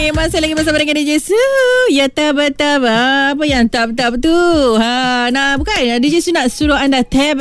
Masih lagi bersama dengan DJ Su. Ya tab-tab. Apa yang tab-tab tu? Nah, bukan DJ Su nak suruh anda tab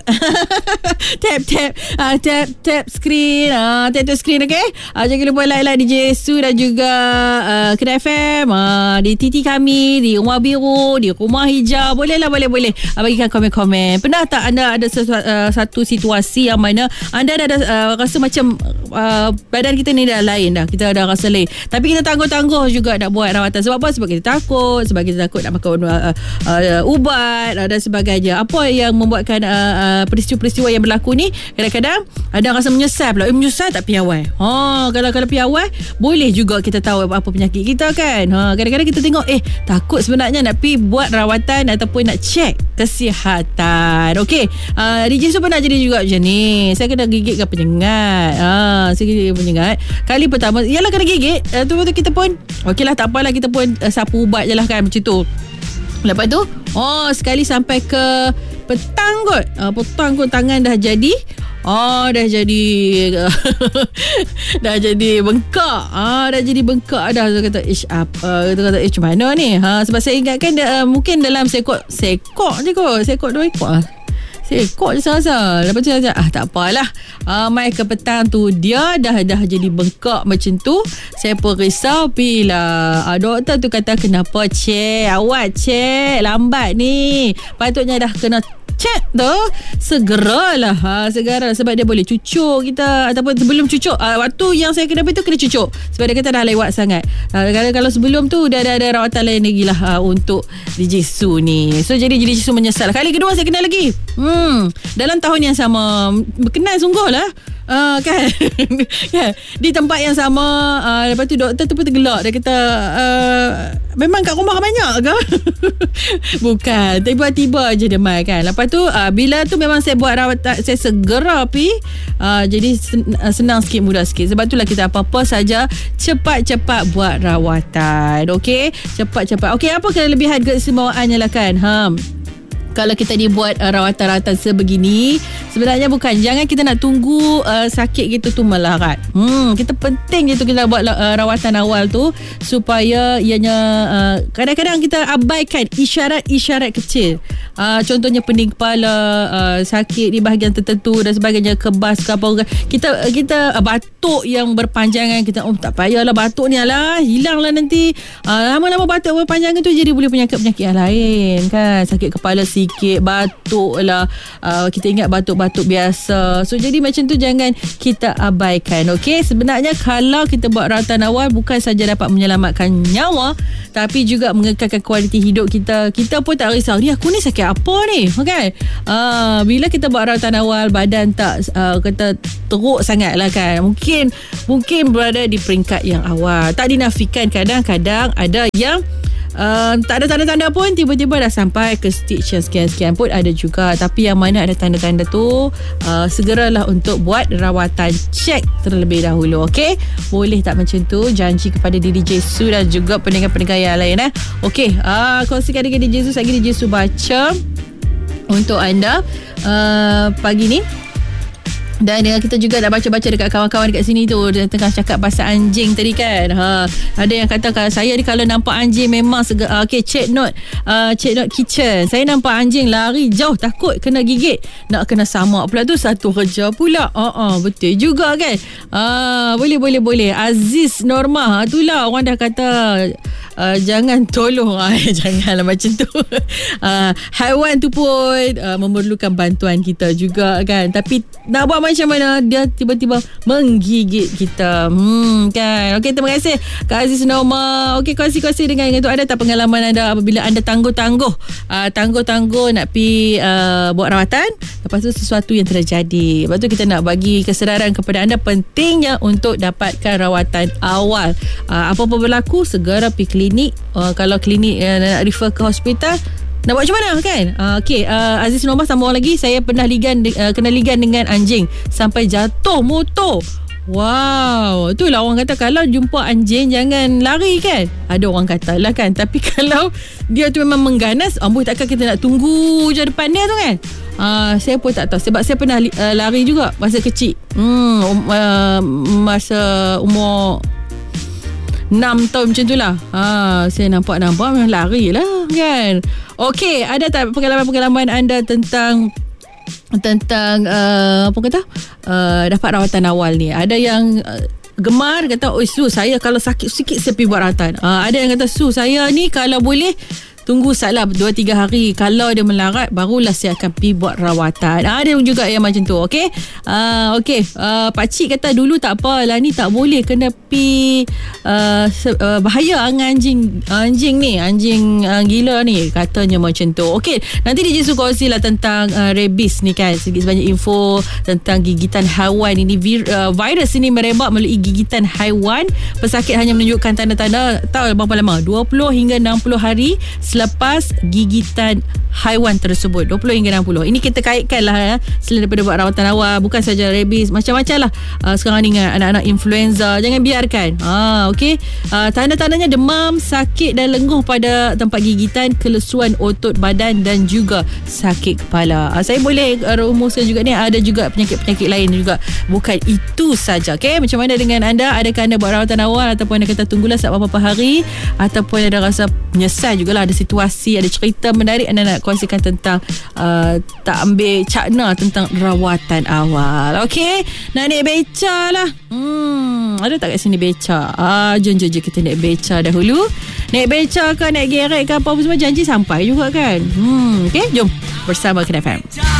screen. Tap screen, okey? Jangan lupa like DJ Su dan juga Kedai FM, di TT kami, di Rumah Biru, di Rumah Hijau. Boleh. Bagikan komen-komen. Pernah tak anda ada satu situasi yang mana anda ada rasa macam badan kita ni dah lain dah. Kita dah rasa lain. Tapi kita tangguh-tangguh juga nak buat rawatan. Sebab apa? Sebab kita takut. Sebab kita takut nak makan ubat dan sebagainya. Apa yang membuatkan peristiwa-peristiwa yang berlaku ni, kadang-kadang ada rasa menyesal pula. Menyesal tak piawai. Kalau piawai, boleh juga kita tahu apa penyakit kita kan. Kadang-kadang kita tengok takut sebenarnya nak pergi buat rawatan ataupun nak cek kesihatan. Okey, DJ Su pernah jadi juga macam ni. Saya kena gigitkan penyengat. Saya gigit penyengat. Kali pertama, ialah kena gigit. Tu kita pun, okeylah tak apalah, kita pun sapu ubat je lah kan, macam tu. Lepas tu, sekali sampai ke petang kot tangan dah jadi dah jadi dah jadi bengkak. Dah jadi bengkak dah. Saya kata macam mana ni? Sebab saya ingatkan mungkin dalam sekok je kot. Sekok 2 ekor. Sekok je rasa. Lepas tu saya tak apalah. Mai ke petang tu dia dah jadi bengkak macam tu. Saya pun risau pilah. Doktor tu kata kenapa awak cek lambat ni. Patutnya dah kena cek tu segera sebab dia boleh cucuk kita, ataupun sebelum cucuk waktu yang saya kena tu kena cucuk sebab dia kata dah lewat sangat. Kalau sebelum tu dah ada rawatan lain lagi lah untuk DJ Su ni. So jadi DJ Su menyesal. Kali kedua saya kena lagi dalam tahun yang sama. Berkenal sungguh lah. Kan di tempat yang sama. Lepas tu doktor tu pun tergelak. Dia kata memang kat rumah banyak ke? Bukan, tiba-tiba je dia mai kan. Lepas tu bila tu memang saya buat rawatan, saya segera pergi. Jadi senang sikit, mudah sikit. Sebab itulah kita apa-apa saja cepat-cepat buat rawatan. Okey, cepat-cepat. Okey, apa kelebihan keistimewaannya lah kan? Kalau kita dibuat rawatan-rawatan sebegini, sebenarnya bukan, jangan kita nak tunggu sakit kita tu melarat. Kita penting je tu kita buat rawatan awal tu supaya ianya kadang-kadang kita abaikan isyarat-isyarat kecil. Contohnya pening kepala, sakit di bahagian tertentu dan sebagainya, kebas ke apa. Kita batuk yang berpanjangan, kita tak payahlah batuk ni, hilang lah nanti. Lama-lama batuk berpanjangan tu jadi boleh penyakit-penyakit yang lain kan. Sakit kepala sikit, batuk lah, kita ingat batuk-batuk biasa. So jadi macam tu jangan kita abaikan. Okey, sebenarnya kalau kita buat rawatan awal bukan saja dapat menyelamatkan nyawa, tapi juga mengekalkan kualiti hidup kita. Kita pun tak risau, ni aku ni sakit apa ni, okay? Bila kita buat rawatan awal, badan tak kata teruk sangat lah kan. Mungkin berada di peringkat yang awal. Tak dinafikan kadang-kadang ada yang tak ada tanda-tanda pun tiba-tiba dah sampai ke stage yang sekian-sekian pun ada juga. Tapi yang mana ada tanda-tanda tu, segeralah untuk buat rawatan, cek terlebih dahulu. Okey, boleh tak macam tu? Janji kepada DJ Su dan juga pendengar-pendengar yang lain. Okey, kongsikan dengan DJ Su. Lagi DJ Su baca untuk anda pagi ni. Dan kita juga dah baca-baca dekat kawan-kawan dekat sini tu, dia tengah cakap pasal anjing tadi kan. Ada yang kata saya ni kalau nampak anjing memang okey, check note kitchen. Saya nampak anjing lari jauh, takut kena gigit, nak kena samak pula tu satu kerja pula. Betul juga kan. Boleh. Aziz Norma, itulah orang dah kata jangan tolong. Janganlah macam tu. Haiwan tu pun memerlukan bantuan kita juga kan. Tapi nak buat macam mana, dia tiba-tiba menggigit kita kan. Okey, terima kasih Kak Aziz Norma. Okey, kongsi-kongsi dengan tu. Ada tak pengalaman anda apabila anda tangguh-tangguh nak pergi buat rawatan, lepas tu sesuatu yang terjadi. Lepas tu kita nak bagi kesedaran kepada anda, pentingnya untuk dapatkan rawatan awal. Apa-apa berlaku, segera pergi klinik. Kalau klinik nak refer ke hospital, nak buat macam mana kan? Okey, Aziz Norma sambung lagi. Saya pernah kena ligan dengan anjing sampai jatuh motor. Wow, itulah orang kata kalau jumpa anjing jangan lari kan. Ada orang kata lah kan. Tapi kalau dia tu memang mengganas, amboi takkan kita nak tunggu je depan dia tu kan. Saya pun tak tahu. Sebab saya pernah lari juga masa kecil. Masa umur 6 tahun macam tu lah. Saya nampak memang lari lah kan. Okey, ada tak pengalaman-pengalaman anda tentang apa kata dapat rawatan awal ni? Ada yang gemar kata, saya kalau sakit sikit saya pergi buat rawatan. Ada yang kata, saya ni kalau boleh tunggu salah 2-3 hari, kalau dia melarat barulah saya akan pergi buat rawatan. Ada juga yang macam tu. Okey. Pakcik kata dulu tak apalah, ni tak boleh, kena pergi bahaya anjing ni, anjing gila ni, katanya macam tu. Okey, nanti DJ Su kongsilah tentang rabies ni kan, sedikit sebanyak info tentang gigitan haiwan ini. Virus ini merebak melalui gigitan haiwan. Pesakit hanya menunjukkan tanda-tanda tahu berapa lama, 20 hingga 60 hari selepas gigitan haiwan tersebut. 20 hingga 60. Ini kita kaitkan lah selain daripada buat rawatan awal, bukan saja rabies, macam-macam lah. Sekarang ni dengan anak-anak influenza, jangan biarkan. Okey. Tanda-tandanya demam, sakit dan lenguh pada tempat gigitan, kelesuan otot badan dan juga sakit kepala. Saya boleh rumuskan juga ni, ada juga penyakit-penyakit lain juga. Bukan itu saja. Okey, macam mana dengan anda? Adakah anda buat rawatan awal ataupun anda kata tunggulah beberapa hari, ataupun anda rasa menyesal jugalah, ada situasi, ada cerita menarik anda nak kongsikan tentang tak ambil cakna tentang rawatan awal. Okey, nak naik beca lah. Ada tak kat sini beca? Jom kita naik beca dahulu. Naik beca ke naik gerek ke apa semua, janji sampai juga kan. Okey, jom bersama Kena FM.